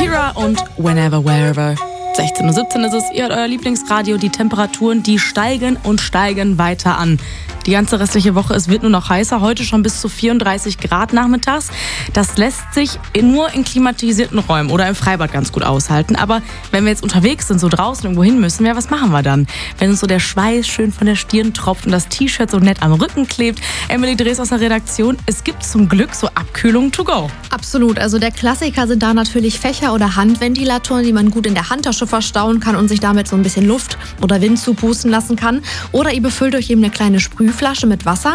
Shakira und Whenever, Wherever. 16:17 Uhr ist es, ihr hört euer Lieblingsradio. Die Temperaturen, die steigen und steigen weiter an. Die ganze restliche Woche, es wird nur noch heißer. Heute schon bis zu 34 Grad nachmittags. Das lässt sich nur in klimatisierten Räumen oder im Freibad ganz gut aushalten. Aber wenn wir jetzt unterwegs sind, so draußen irgendwo hin müssen, ja, was machen wir dann? Wenn uns so der Schweiß schön von der Stirn tropft und das T-Shirt so nett am Rücken klebt. Emily Drees aus der Redaktion, es gibt zum Glück so Abkühlung to go. Absolut, also der Klassiker sind da natürlich Fächer oder Handventilatoren, die man gut in der Handtasche verstauen kann und sich damit so ein bisschen Luft oder Wind zupusten lassen kann. Oder ihr befüllt euch eben eine kleine Sprühflasche mit Wasser.